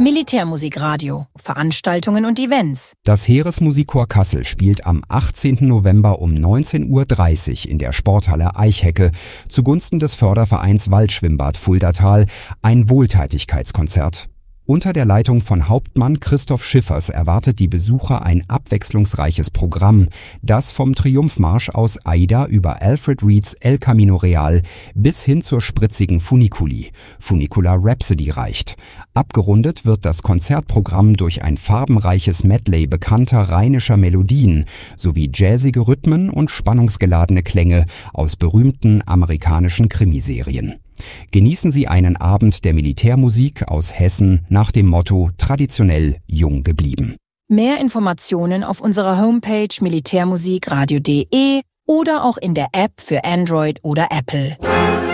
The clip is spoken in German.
Militärmusikradio, Veranstaltungen und Events. Das Heeresmusikchor Kassel spielt am 18. November um 19:30 Uhr in der Sporthalle Eichhecke zugunsten des Fördervereins Waldschwimmbad Fuldatal ein Wohltätigkeitskonzert. Unter der Leitung von Hauptmann Christoph Schiffers erwartet die Besucher ein abwechslungsreiches Programm, das vom Triumphmarsch aus Aida über Alfred Reeds El Camino Real bis hin zur spritzigen Funicula Rhapsody reicht. Abgerundet wird das Konzertprogramm durch ein farbenreiches Medley bekannter rheinischer Melodien sowie jazzige Rhythmen und spannungsgeladene Klänge aus berühmten amerikanischen Krimiserien. Genießen Sie einen Abend der Militärmusik aus Hessen nach dem Motto traditionell jung geblieben. Mehr Informationen auf unserer Homepage militärmusikradio.de oder auch in der App für Android oder Apple.